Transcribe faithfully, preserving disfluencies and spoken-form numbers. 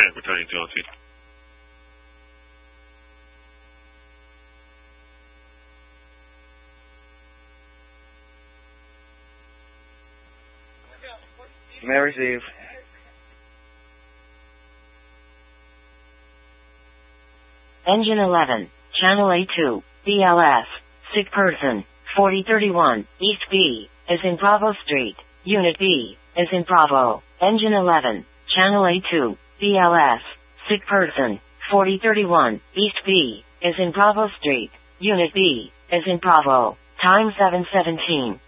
check returning to altitude. May receive. Engine eleven, Channel A two, B L S, sick person, forty thirty-one, East B, is in Bravo Street, Unit B, is in Bravo. Engine eleven, Channel A two, B L S, sick person, forty thirty-one, East B, is in Bravo Street, Unit B, is in Bravo. Time seven seventeen.